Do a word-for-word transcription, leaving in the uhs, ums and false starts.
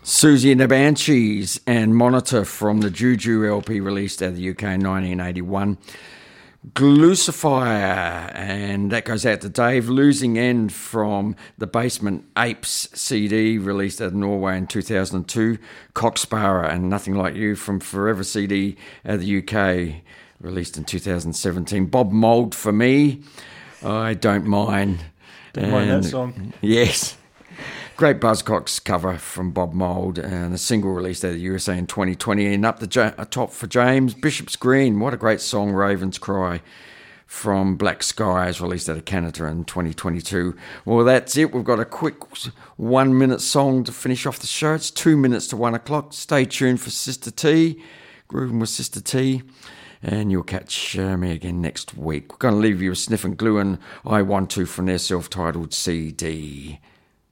Susie and the Banshees and Monitor from the Juju L P released out of the U K in nineteen eighty-one. Glucifier, and that goes out to Dave. Losing End from the Basement Apes C D released out of Norway in two thousand two. Cocksparrow and Nothing Like You from Forever C D out of the U K released in two thousand seventeen. Bob Mould for Me, I Don't Mind. Don't mind that song. Yes. Great Buzzcocks cover from Bob Mould, and a single released out of the U S A in twenty twenty. And up the ja- top for James, Bishop's Green. What a great song, Raven's Cry, from Black Skies, released out of Canada in twenty twenty-two. Well, that's it. We've got a quick one-minute song to finish off the show. It's two minutes to one o'clock. Stay tuned for Sister T, grooving with Sister T. And you'll catch uh, me again next week. We're going to leave you with Sniff and Glue and I Want To from their self-titled C D.